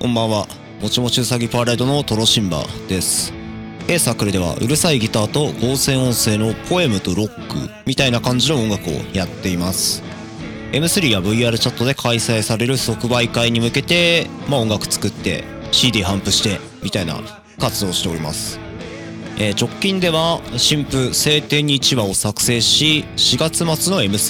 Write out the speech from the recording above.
こんばんは。もちもちうさぎパレードのトロシンバです。サークルではうるさいギターと合成音声のポエムとロックみたいな感じの音楽をやっています。M3 や VR チャットで開催される即売会に向けて、音楽作って CD 頒布してみたいな活動をしております。直近では新譜晴天に1話を作成し、4月末の M3